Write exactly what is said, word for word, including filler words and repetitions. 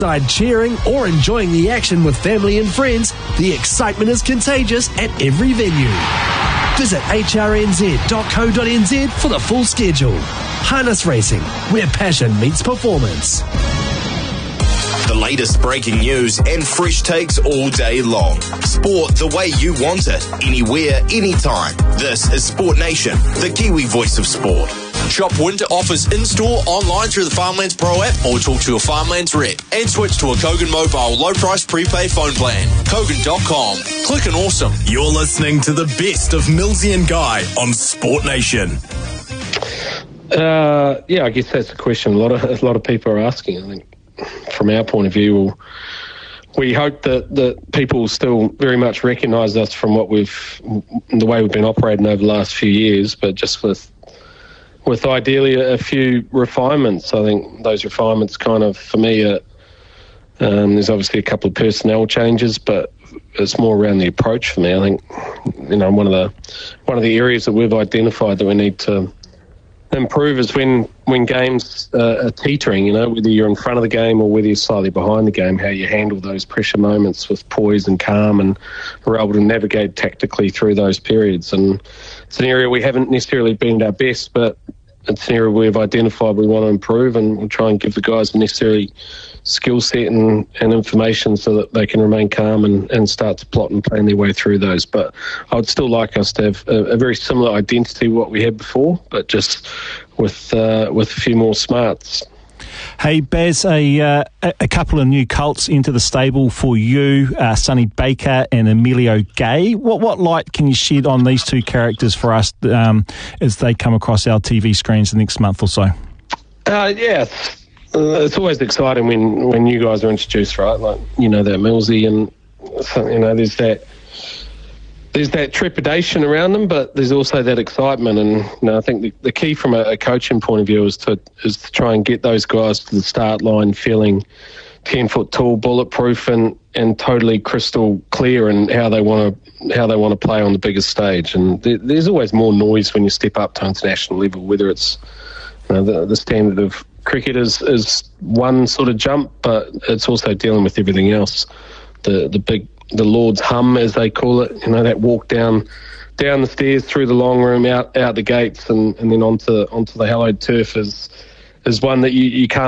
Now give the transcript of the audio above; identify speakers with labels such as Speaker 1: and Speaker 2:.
Speaker 1: Side cheering or enjoying the action with family and friends, the excitement is contagious at every venue. Visit h r n z dot co dot n z for the full schedule. Harness Racing, where passion meets performance.
Speaker 2: The latest breaking news and fresh takes all day long. Sport the way you want it, anywhere, anytime. This is Sport Nation, the Kiwi voice of sport.
Speaker 3: Shop winter offers in-store, online through the Farmlands Pro app or talk to your Farmlands rep and switch to a Kogan Mobile low-price prepaid phone plan. Kogan dot com. Click and awesome.
Speaker 2: You're listening to the best of Millsy and Guy on Sport Nation.
Speaker 4: Uh, yeah, I guess that's the question a lot of a lot of people are asking. I think from our point of view, we'll, we hope that, that people still very much recognise us from what we've, the way we've been operating over the last few years, but just with with ideally a, a few refinements. I think those refinements kind of, for me, are, um, there's obviously a couple of personnel changes, but it's more around the approach for me. I think, you know, one of the one of the areas that we've identified that we need to improve is when when games uh, are teetering, you know, whether you're in front of the game or whether you're slightly behind the game, how you handle those pressure moments with poise and calm and are able to navigate tactically through those periods. And it's an area we haven't necessarily been at our best, but it's an area we've identified we want to improve, and we'll try and give the guys the necessary skill set and, and information so that they can remain calm and, and start to plot and plan their way through those. But I would still like us to have a, a very similar identity to what we had before, but just with uh, with a few more smarts.
Speaker 5: Hey, Baz, a, uh, a couple of new colts into the stable for you, uh, Sonny Baker and Emilio Gay. What what light can you shed on these two characters for us um, as they come across our T V screens the next month or so?
Speaker 4: Uh, yeah, uh, it's always exciting when, when you guys are introduced, right? Like, you know, that Millsy, and, you know, there's that there's that trepidation around them, but there's also that excitement. And, you know, I think the, the key from a, a coaching point of view is to is to try and get those guys to the start line feeling ten foot tall, bulletproof, and, and totally crystal clear in how they want to how they want to play on the biggest stage. And there, there's always more noise when you step up to international level, whether it's, you know, the, the standard of cricket is, is one sort of jump, but it's also dealing with everything else. The the big the Lord's hum, as they call it, you know, that walk down down the stairs through the long room, out out the gates, and, and then onto onto the hallowed turf is is one that you, you can't